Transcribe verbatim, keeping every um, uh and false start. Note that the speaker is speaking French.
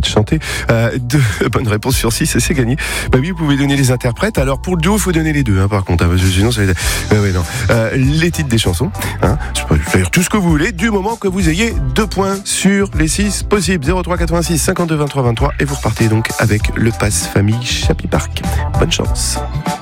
chanter. Euh, deux bonnes réponses sur six et c'est gagné. Bah oui, vous pouvez donner les interprètes. Alors pour le duo, il faut donner les deux, hein, par contre. Hein, parce que sinon, ça va être... euh, ouais, non. Euh, les titres des chansons. Hein, je peux faire tout ce que vous voulez, du moment que vous ayez deux points sur les six possibles. zéro trois quatre-vingt-six cinquante-deux vingt-trois vingt-trois et vous repartez donc avec le pass famille Chapi Park. Bonne chance.